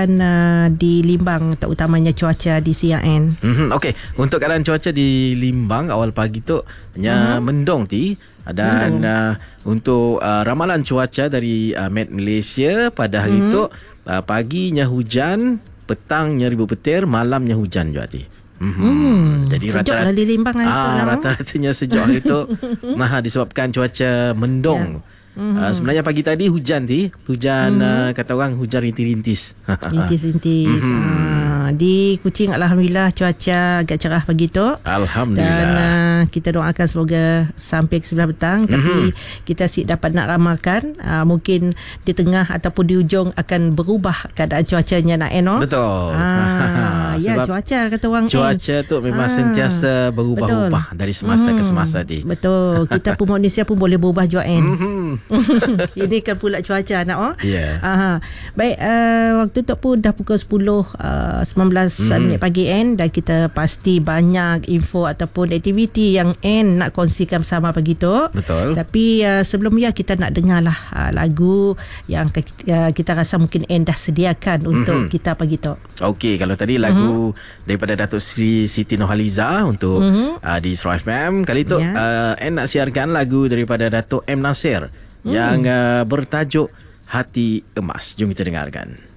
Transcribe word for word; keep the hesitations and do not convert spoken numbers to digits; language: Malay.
keadaan uh, di Limbang, terutamanya cuaca di siang N. Mm-hmm. Okey, untuk keadaan cuaca di Limbang awal pagi tu hanya mm-hmm. mendung ti dan uh, untuk uh, ramalan cuaca dari uh, Met Malaysia pada hari mm-hmm. tu uh, paginya hujan, petangnya ribu petir, malamnya hujan juga ti. Mm-hmm. Hmm, jadi sejuk rata-rata lah di Limbang hari tu ah, lah. Rata-ratanya sejuk hari tu nah, disebabkan cuaca mendung. Yeah. Mm-hmm. Uh, sebenarnya pagi tadi hujan ti, hujan mm-hmm. uh, kata orang hujan rintis-rintis. Rintis-rintis. Mm-hmm. Uh, di Kuching alhamdulillah cuaca agak cerah pagi tu. Alhamdulillah. Dan uh, kita doakan semoga sampai ke sebelah petang. Mm-hmm. Tapi kita si dapat nak ramalkan uh, mungkin di tengah ataupun di ujung akan berubah keadaan cuacanya nak eno. Betul. Ah, ya cuaca kata orang. Cuaca tu memang ah, sentiasa berubah-ubah dari semasa mm-hmm. ke semasa ti. Betul. Kita pun manusia pun boleh berubah juga kan. Mm-hmm. Ini kan pula cuaca nak oh. Yeah. Aha. Baik, uh, waktu tu pun dah pukul sepuluh uh, sembilan belas mm. minit pagi N, dan kita pasti banyak info ataupun aktiviti yang N nak kongsikan bersama pagi tu. Betul. Tapi uh, sebelum ya kita nak dengarlah uh, lagu yang kita, uh, kita rasa mungkin N dah sediakan untuk mm-hmm. kita pagi tu. Okey, kalau tadi lagu mm-hmm. daripada Datuk Seri Siti Nurhaliza untuk mm-hmm. uh, di Surah F M, kali tu yeah. uh, N nak siarkan lagu daripada Datuk M Nasir yang uh, bertajuk Hati Emas. Jom kita dengarkan.